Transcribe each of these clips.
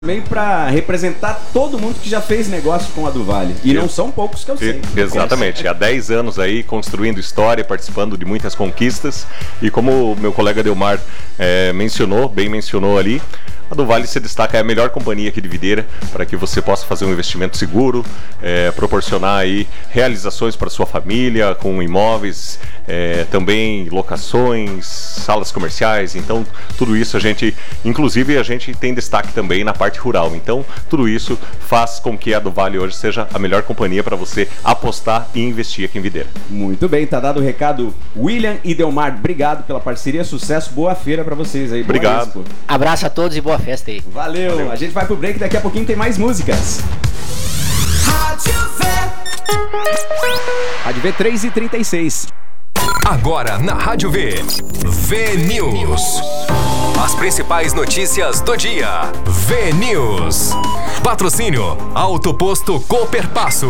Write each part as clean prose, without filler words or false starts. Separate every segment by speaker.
Speaker 1: Meio para representar todo mundo que já fez negócio com a do Vale. E não são poucos que eu sei.
Speaker 2: Exatamente. Há 10 anos aí, construindo história, participando de muitas conquistas. E como o meu colega Delmar bem mencionou ali, a do Vale se destaca, é a melhor companhia aqui de Videira para que você possa fazer um investimento seguro, proporcionar aí realizações para sua família com imóveis, também locações, salas comerciais. Então tudo isso a gente tem destaque também na parte rural. Então tudo isso faz com que a do Vale hoje seja a melhor companhia para você apostar e investir aqui em Videira.
Speaker 1: Muito bem, tá dado o recado. William e Delmar, obrigado pela parceria, sucesso, boa feira para vocês aí.
Speaker 2: Obrigado.
Speaker 3: Abraço a todos e boa festa aí.
Speaker 1: Valeu. A gente vai pro break, daqui a pouquinho tem mais músicas. Rádio V 3h36.
Speaker 4: Agora na Rádio V, V-News. As principais notícias do dia. V-News. Patrocínio Auto Posto Cooperpasso.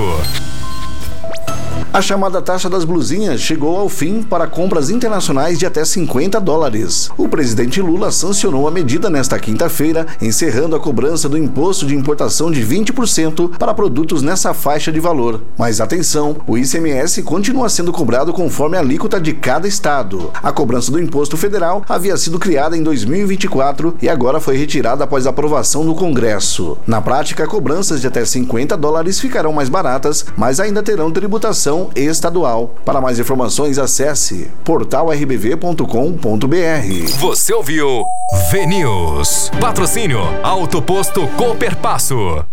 Speaker 5: A chamada taxa das blusinhas chegou ao fim para compras internacionais de até $50. O presidente Lula sancionou a medida nesta quinta-feira, encerrando a cobrança do imposto de importação de 20% para produtos nessa faixa de valor. Mas atenção, o ICMS continua sendo cobrado conforme a alíquota de cada estado. A cobrança do imposto federal havia sido criada em 2024 e agora foi retirada após a aprovação no Congresso. Na prática, cobranças de até $50 ficarão mais baratas, mas ainda terão tributação estadual. Para mais informações, acesse portalrbv.com.br.
Speaker 4: Você ouviu V-News. Patrocínio Auto Posto Cooperpasso.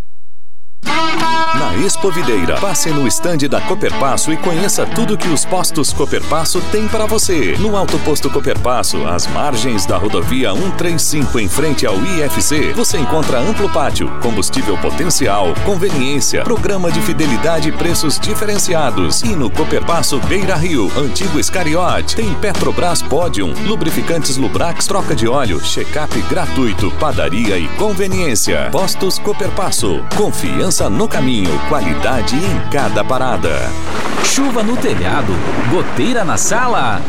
Speaker 4: Na Expo Videira, passe no estande da Cooperpasso e conheça tudo que os postos Cooperpasso têm para você. No Alto Posto Cooperpasso, às margens da rodovia 135 em frente ao IFC, você encontra amplo pátio, combustível potencial, conveniência, programa de fidelidade e preços diferenciados. E no Cooperpasso Beira Rio, antigo Escariote, tem Petrobras Podium, lubrificantes Lubrax, troca de óleo, check-up gratuito, padaria e conveniência. Postos Cooperpasso, confiança no caminho, qualidade em cada parada.
Speaker 6: Chuva no telhado, goteira na sala.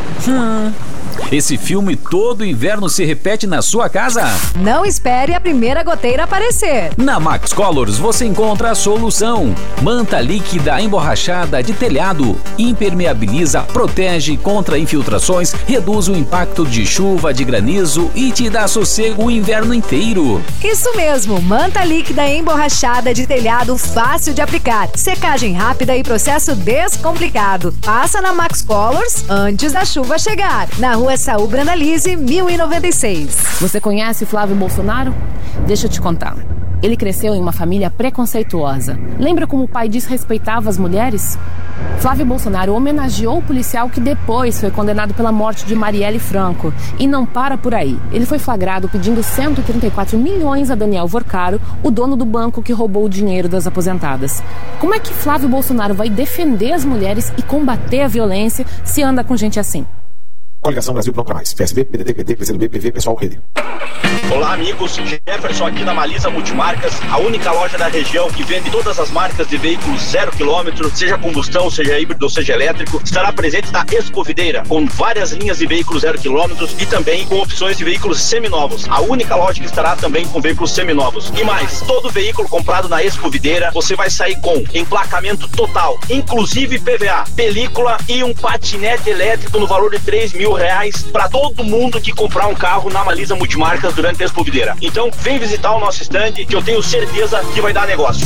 Speaker 6: Esse filme todo inverno se repete na sua casa?
Speaker 7: Não espere a primeira goteira aparecer.
Speaker 6: Na Max Colors você encontra a solução. Manta líquida emborrachada de telhado. Impermeabiliza, protege contra infiltrações, reduz o impacto de chuva, de granizo e te dá sossego o inverno inteiro.
Speaker 7: Isso mesmo, manta líquida emborrachada de telhado fácil de aplicar. Secagem rápida e processo descomplicado. Passa na Max Colors antes da chuva chegar. Na Rua Saúl Brandalize, 1096.
Speaker 8: Você conhece Flávio Bolsonaro? Deixa eu te contar. Ele cresceu em uma família preconceituosa. Lembra como o pai desrespeitava as mulheres? Flávio Bolsonaro homenageou o policial que depois foi condenado pela morte de Marielle Franco. E não para por aí. Ele foi flagrado pedindo 134 milhões a Daniel Vorcaro, o dono do banco que roubou o dinheiro das aposentadas. Como é que Flávio Bolsonaro vai defender as mulheres e combater a violência se anda com gente assim?
Speaker 9: Coligação Brasil Pronto Pra Mais. PSB, PDT, PT, PCdoB, PV, Pessoal, Rede.
Speaker 10: Olá, amigos. Jefferson aqui na Malisa Multimarcas, a única loja da região que vende todas as marcas de veículos 0 km, seja combustão, seja híbrido ou seja elétrico. Estará presente na Expo Videira, com várias linhas de veículos 0 km e também com opções de veículos seminovos. A única loja que estará também com veículos seminovos. E mais, todo veículo comprado na Expo Videira, você vai sair com emplacamento total, inclusive PVA, película e um patinete elétrico no valor de R$3.000 para todo mundo que comprar um carro na Malisa Multimarcas durante a Expo Videira. Então vem visitar o nosso stand que eu tenho certeza que vai dar negócio.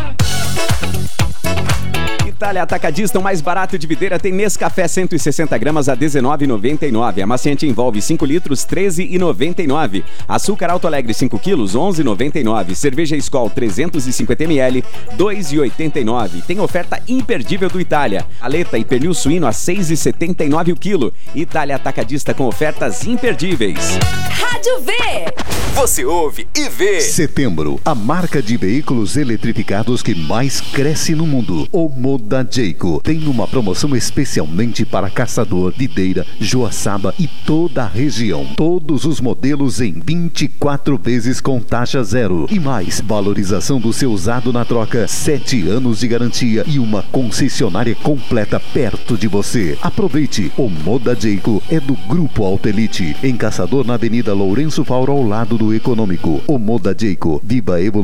Speaker 1: Itália Atacadista, o mais barato de Videira, tem Nescafé 160 gramas a R$19,99. Amaciante envolve 5 litros, R$13,99. Açúcar Alto Alegre 5 quilos, R$11,99. Cerveja Skol 350 ml, R$2,89. Tem oferta imperdível do Itália. Aleta e pernil suíno a R$6,79 o quilo. Itália Atacadista com ofertas imperdíveis.
Speaker 7: Rádio V.
Speaker 4: Você ouve e vê.
Speaker 11: Setembro, a marca de veículos eletrificados que mais cresce no mundo. O Moda Jayco tem uma promoção especialmente para Caçador, Videira, Joaçaba e toda a região. Todos os modelos em 24 vezes com taxa zero. E mais, valorização do seu usado na troca, 7 anos de garantia e uma concessionária completa perto de você. Aproveite, o Moda Jayco é do Grupo Auto Elite, em Caçador, na Avenida Lourenço Fauro, ao lado do econômico. O Moda Jayco. Viva a evolução.